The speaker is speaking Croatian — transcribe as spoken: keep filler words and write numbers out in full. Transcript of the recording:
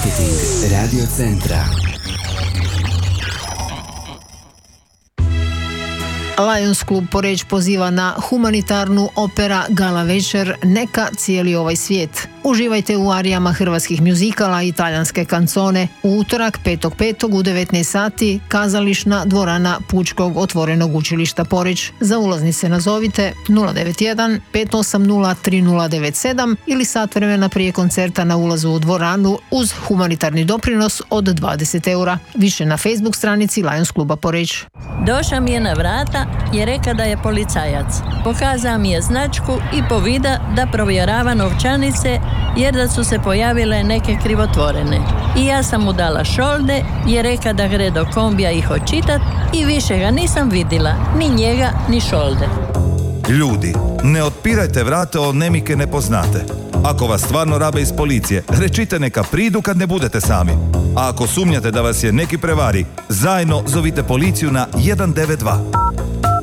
Marketing Radio Centra. Lions Klub Poreč poziva na humanitarnu opera gala večer Neka cijeli ovaj svijet. Uživajte u arijama hrvatskih mjuzikala i talijanske kancone. U utorak petog petog u devetnaest sati kazališna dvorana Pučkog otvorenog učilišta Poreč. Za ulaznice nazovite nula devet jedan pet osam nula tri nula devet sedam ili sat vremena prije koncerta na ulazu u dvoranu uz humanitarni doprinos od dvadeset eura. Više na Facebook stranici Lions Kluba Poreč. Došao mi je na vrata i reka da je policajac. Pokazao mi je značku i povida da provjerava novčanice jer da su se pojavile neke krivotvorene. I ja sam mu dala šolde jer reka da gre do kombija ih očitat i više ga nisam vidjela, ni njega ni šolde. Ljudi, ne otpirajte vrata od nemike ne poznate. Ako vas stvarno rabe iz policije, rečite neka pridu kad ne budete sami. A ako sumnjate da vas je neki prevari, zajedno zovite policiju na jedan devet dva.